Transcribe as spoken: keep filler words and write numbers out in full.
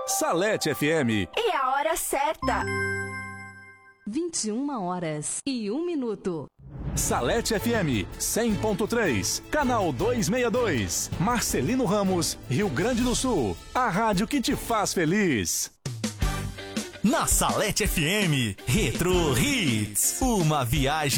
Salete F M. E a hora certa. vinte e uma horas e um minuto. Salete F M cem ponto três, canal duzentos e sessenta e dois, Marcelino Ramos, Rio Grande do Sul. A rádio que te faz feliz. Na Salete F M, Retro Hits. Uma viagem